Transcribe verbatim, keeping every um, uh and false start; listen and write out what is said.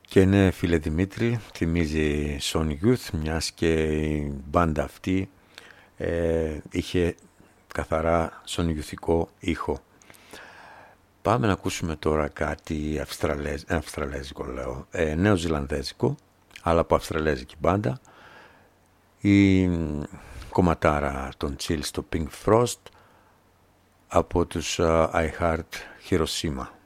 Και ναι, φίλε Δημήτρη, θυμίζει Sonic Youth, μιας και η μπάντα αυτή ε, είχε καθαρά σονιουθικό ήχο. Πάμε να ακούσουμε τώρα κάτι αυστραλέζ, αυστραλέζικο λέω, ε, νεοζηλανδέζικο, αλλά από αυστραλέζικη μπάντα. Η κομματάρα των Chill στο Pink Frost από τους uh, I Heart Hiroshima.